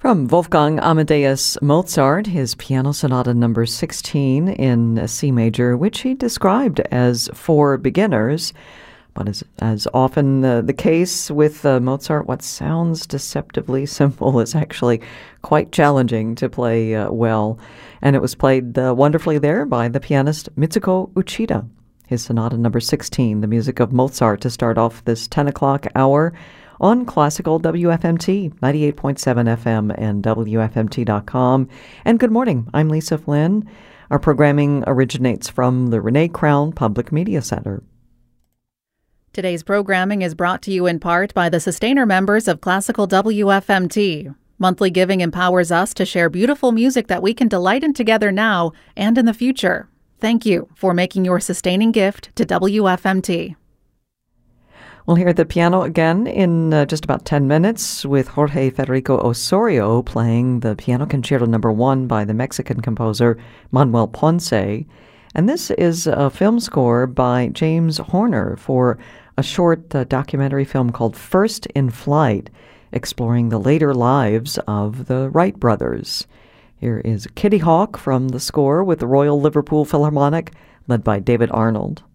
From Wolfgang Amadeus Mozart, his Piano Sonata number 16 in C major, which he described as for beginners. But as often the case with Mozart, what sounds deceptively simple is actually quite challenging to play well. And it was played wonderfully there by the pianist Mitsuko Uchida. His Sonata number 16, the music of Mozart, to start off this 10 o'clock hour on Classical WFMT, 98.7 FM and WFMT.com. And good morning, I'm Lisa Flynn. Our programming originates from the Renee Crown Public Media Center. Today's programming is brought to you in part by the sustainer members of Classical WFMT. Monthly giving empowers us to share beautiful music that we can delight in together now and in the future. Thank you for making your sustaining gift to WFMT. We'll hear the piano again in just about 10 minutes with Jorge Federico Osorio playing the Piano Concerto number 1 by the Mexican composer Manuel Ponce. And this is a film score by James Horner for a short documentary film called First in Flight, exploring the later lives of the Wright brothers. Here is Kitty Hawk from the score with the Royal Liverpool Philharmonic, led by David Arnold.